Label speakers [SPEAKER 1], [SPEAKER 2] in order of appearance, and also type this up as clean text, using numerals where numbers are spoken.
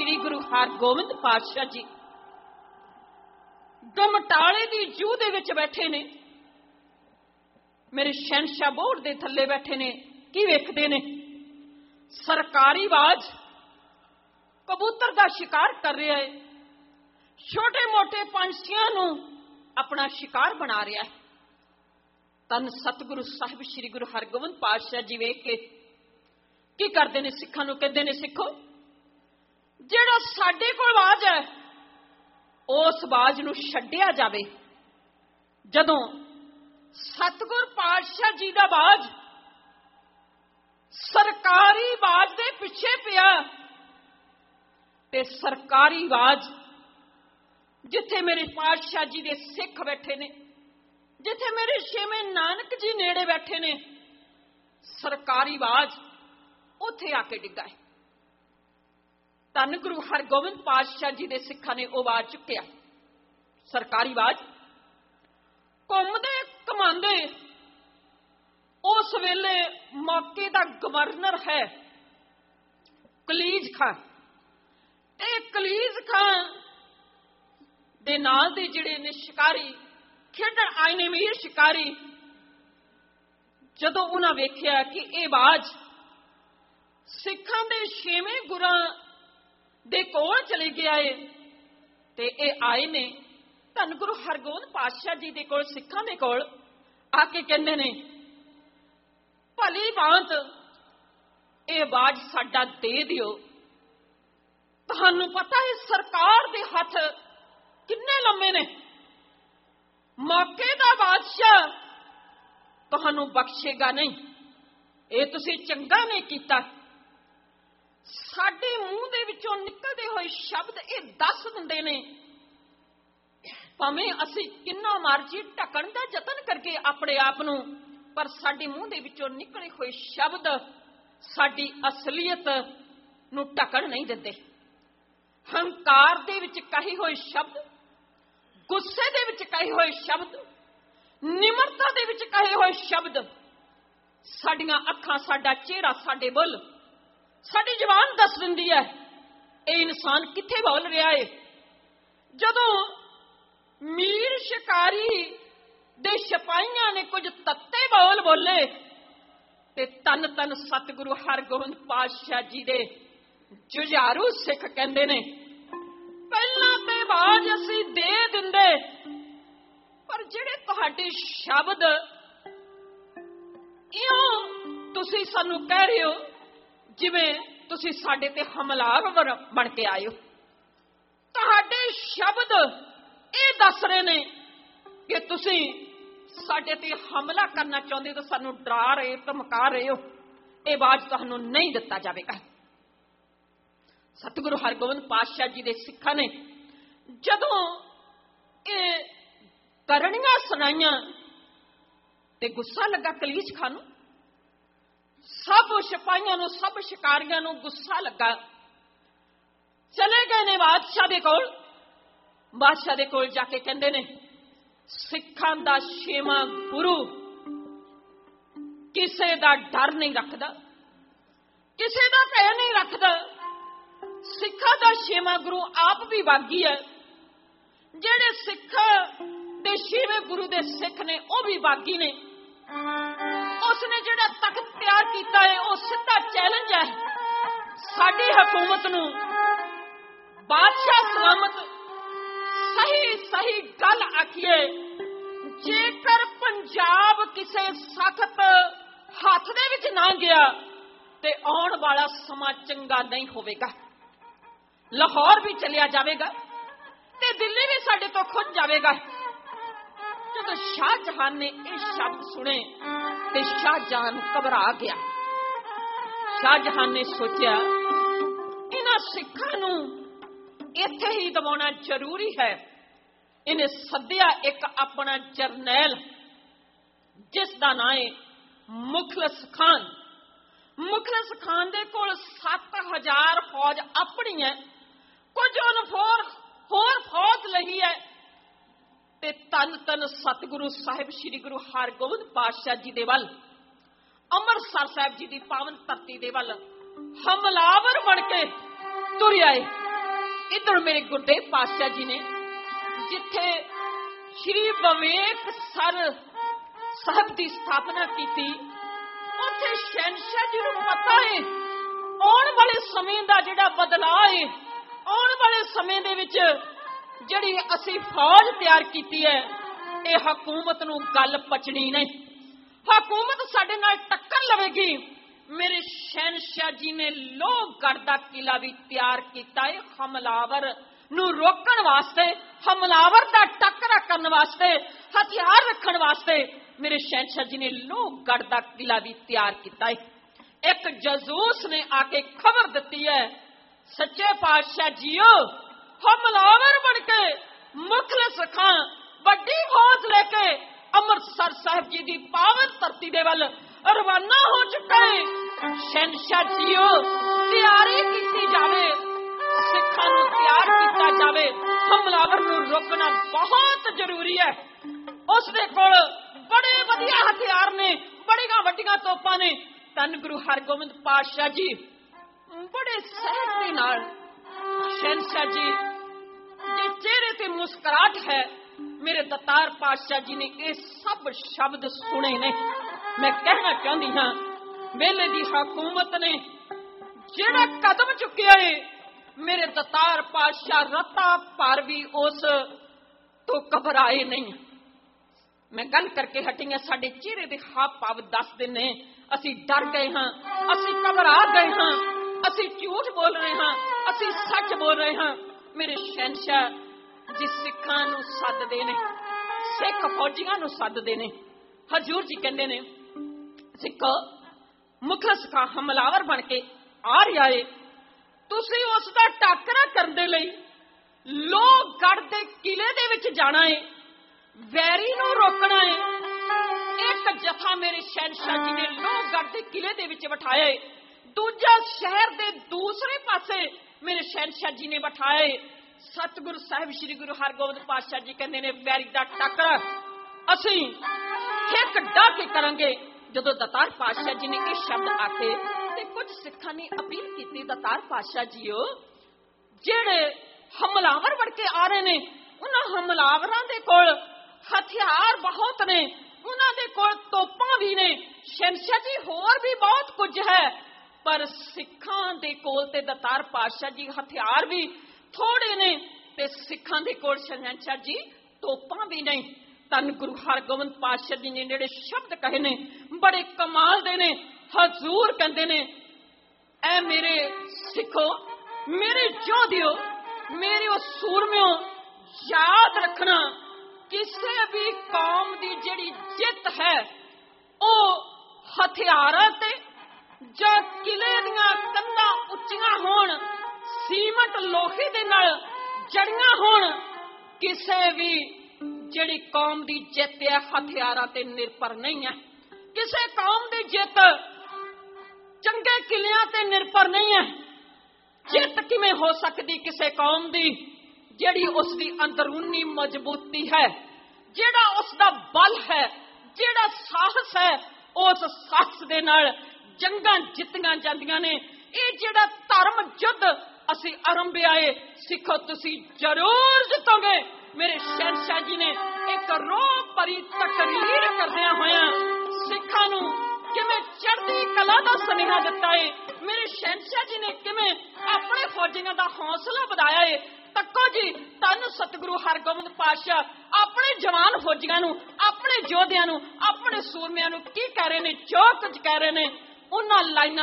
[SPEAKER 1] श्री गुरु हरगोबिंद पातशाह जी गमटाले की जूह दे विच बैठे ने। मेरे शहनशाह बोर्ड के थले बैठे ने, की वेखदे ने? सरकारी बाज कबूतर का शिकार कर रहा है, छोटे मोटे पंछियों नूं अपना शिकार बना रहा है। तन सतगुरु साहिब श्री गुरु हरगोबिंद पातशाह जी वेख के की करते ने? सिखां नूं कहंदे ने, सिखो जिहड़ा साडे कोल बाज है उस बाज नूं छड्डिया जावे। जदों सतगुर पातशाह जी दा बाज सरकारी बाज दे पिछे पिया ते सरकारी बाज जिथे मेरे पातशाह जी दे सिख बैठे ने, जिथे मेरे छेवें नानक जी नेड़े बैठे ने, सरकारी बाज उथे आके डिगा है। धन गुरु हरगोबिंद पातशाह जी दे सिखां ने वो बाज चुक्या। सरकारी बाज घुमदे घुमांदे उस वेले मौके दा गवर्नर है कलीज खां। ते कलीज खां दे नाल दे जिहड़े ने शिकारी खेडण आए ने मीर शिकारी, जदों उन्हां वेखिया कि ये बाज सिखां दे छेवें गुरां दे कोल चले गया है ते ये आए ने धन गुरु हरगोबिंद पातशाह जी दे कोल, सिखां दे कोल आके कहंदे ने, भली बात ये बाज साडा दे दिओ। तुहानूं पता है सरकार दे हथ किन्ने लम्मे ने, मौके दा बादशाह तुहानूं बख्शेगा नहीं। ये तुसीं चंगा नहीं कीता। साडे मूंह दे विचों निकलदे होए शब्द ये दस दिंदे ने, भावें असीं किन्ना मर्जी ढकण दा यतन करके अपने आप नूं, पर साडे मूंह दे विचों निकले होए शब्द साडी असलीयत नूं ढकण नहीं दिंदे। हंकार दे विच कहे होए शब्द, गुस्से दे विच कहे होए शब्द, निमरता दे विच कहे होए शब्द, साडियां अखां, साडा चेहरा, साडे बुल, साडी जबान दस दिंदी है ये इंसान कित्थे बोल रहा है। जदों मीर शिकारी दे सिपाहियां ने कुछ तत्ते बोल बोले ते तन तन सतगुरु हरगोबिंद पातशाह जी दे जुझारू सिख कहंदे ने, पहला ते बाज असीं दे दिंदे, पर जिहड़े तुहाडे शब्द इउं तुसीं सानूं कह रहे हो जिवें तुसीं साडे ते हमलावर बन के आए हो। तुहाडे शब्द ये दस रहे ने कि तुसीं साडे ते हमला करना चाहुंदे, तो सानूं डरा रहे, धमका रहे हो। ये बाज तुहानूं नहीं दिता जावेगा। सतगुरु हरगोबिंद पातशाह जी दे सिखां ने जदों ये करनियां सुनाइयां ते गुस्सा लगा कलीज खां नूं, सब सिपाहियां नूं, सब शिकारियां नूं गुस्सा लगा। चले गए ने बादशाह दे कोल। बादशाह दे कोल जाके कहंदे ने, सिखां दा छेवां गुरु किसे दा डर नहीं रखदा, किसे दा भय नहीं रखदा। सिखां दा छेवां गुरु आप भी बागी है। जेड़े सिख दे छेवें गुरु दे सिख ने वह भी बागी ने। उसने जिहड़ा तख्त तैयार किया है वह सीधा चैलेंज है साडी हुकूमत नूं। बादशाह सलामत सही सही गल आखिए, जेकर पंजाब किसे सख्त हाथ दे विच ना गया ते आउण वाला समा चंगा नहीं होवेगा। लाहौर भी चलिया जाएगा ते दिल्ली भी साडे तो खुद जाएगा। जब शाहजहां ने ये शब्द सुने ते शाहजहां घबरा गया। शाहजहां ने सोचा इन्हां सिखां नूं इत्थे ही दबाउणा जरूरी है। इन्हें सद्या एक अपना जरनैल जिसदा नाम है मुखलिस खान। मुखलिस खान दे कोल 7000 फौज अपनी है, कुछ होर फौज लही है। ते तन तन सतगुरु साहिब श्री गुरु हरगोबिंद पातशाह जी दे वल, अमृतसर साहिब जी की पावन धरती दे वल हमलावर बन के तुर आए। इधर मेरे गुरदेव पातशाह जी ने जिथे श्री विवेक सर साहब की स्थापना की, उत्थे शहनशाह जी नूं पता है आने वाले समय का जिहड़ा बदलाव है, आने वाले समय दे विच जिहड़ी असीं फौज तैयार की है, ये हकूमत नूं गल पचनी नहीं, हकूमत साडे नाल टक्कर लवेगी। मेरे शहनशाह जी ने लोहगढ़ का किला भी तैयार किया है हमलावर नूं रोकण वास्ते, हमलावर का टक्करा करने वास्ते, हथियार रखण वास्ते। मेरे शहनशाह जी ने लोहगढ़ का किला भी तैयार किया है। एक जसूस ने आके खबर दी है, सच्चे पातशाह जीओ हमलावर बन के मुखलिस खां बड़ी फौज लेके अमृतसर साहिब जी की पावन धरती दे वल रवाना हो चुका है। शहनशाह जीओ तैयारी की जावे, सिखां नूं तैयार किया जावे, हमलावर नूं रोकना बहुत जरूरी है। उसदे कोल बड़े वधिया हथियार ने, बड़ियां वड्डियां तोपां ने। धन गुरु हरगोबिंद पातशाह जी बड़े सहज दे नाल, शहनशाह जी जे चेहरे ते मुस्कुराहट है। मेरे दतार पातशाह जी ने ये सब शब्द सुने ने। मैं कहना चाहती हाँ, मेले की हुकूमत ने जिहड़ा कदम चुकिया है, मेरे दतार पातशाह रता पर भी उस तो घबराए नहीं। मैं गल करके हटी हाँ, साडे चेहरे के हाव भाव दसदे ने असीं डर गए हाँ, असीं घबरा गए हाँ, असीं झूठ बोल रहे हाँ, असीं सच बोल रहे हाँ। मेरे शहनशाह जी सिखां नूं सददे ने, सिख फौजियां नूं सददे ने। हजूर जी कहंदे ने सिख मुखलिस खां हमलावर बन के आ रहा है, तुसीं उस दा टाकरा करन दे लई लोहगढ़ दे किले दे विच जाना है, वैरी नूं रोकना है। एक जथा मेरे शहनशाह जी ने लोहगढ़ दे किले दे विच बिठाया है, दूजा शहर दे दूसरे पासे मेरे शहनशाह जी ने बिठाया है। सतगुरु साहिब श्री गुरु हरगोबिंद पातशाह जी कहते ने वैरी दा टक्कर असीं हिक डाह के करांगे। जदों दतार पातशाह जी ने ये शब्द आखे ते कुछ सिखां ने अपील की, दतार पातशाह जीओ जेड़े हमलावर बन के आ रहे ने, उन्हां हमलावरां दे कोल हथियार बहुत ने, उन्हां दे कोल तोपां भी ने, शहनशाह जी होर भी बहुत कुछ है, पर सिखां दे कोल ते दतार पातशाह जी हथियार भी थोड़े ने ते सिखां दे कोल शहनशाह जी तोपां भी नहीं। धन गुरु हरगोबिंद पातशाह जी ने जेड़े शब्द कहे ने बड़े कमाल दे ने। हजूर कहंदे ने ऐ मेरे सिखो, मेरे जोधियो, मेरे ओ सूरमियों, याद रखना किसी भी कौम की जिहड़ी जित है ओ हथियारां ते जां किले दीयां कंधां उच्चियां होण, सीमट लोहे दे नाल जड़ियां होण, किसी भी जिहड़ी कौम की जित है हथियारां ते निर्भर नहीं है। किसी कौम की जित चंगे किलियां ते निर्भर नहीं है। जित किवें हो सकती किसी कौम की जिहड़ी उसकी अंदरूनी मजबूती है, जिहड़ा उसका बल है, जिहड़ा साहस है, उस साहस दे नाल जंगां जित्तियां जांदियां ने। ये जिहड़ा धर्म युद्ध असीं आरंभिया है, सिखो तुसीं जरूर जितोगे। मेरे शहनशाह जी ने एक रोह भरी तकरीर करदियां होया सिखां नूं किवें चढ़दी कला दा सुनेहा दिता है। मेरे शहनशाह जी ने किवें अपने फौजियां दा हौसला वधाया है। तको जी, धन सतगुरु हरगोबिंद पातशाह अपने जवान फौजियां नूं, अपने योधियां नूं, अपने सूरमियां नूं की कह रहे ने, जो कुछ कह रहे ने उन्हां लाइनां